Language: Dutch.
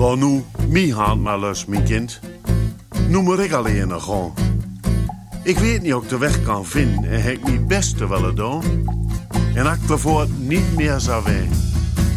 Waar nu, mijn hand maar los, mijn kind. Nu moet ik alleen nog gaan. Ik weet niet of ik de weg kan vinden en heb ik mijn beste willen doen. En ik ervoor niet meer zou zijn.